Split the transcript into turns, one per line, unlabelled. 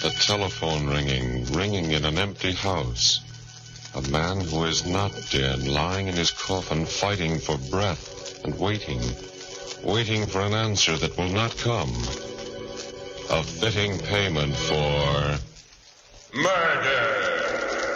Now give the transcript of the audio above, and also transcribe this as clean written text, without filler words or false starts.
A telephone ringing in an empty house. A man who is not dead, lying in his coffin, fighting for breath and waiting for an answer that will not come. A fitting payment for murder.